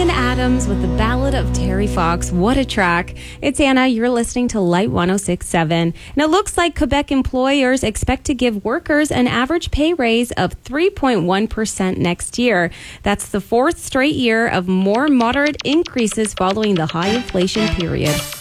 Bryan Adams with the Ballad of Terry Fox. What a track. It's Anna. You're listening to Light 106.7. And it looks like Quebec employers expect to give workers an average pay raise of 3.1% next year. That's the fourth straight year of more moderate increases following the high inflation period.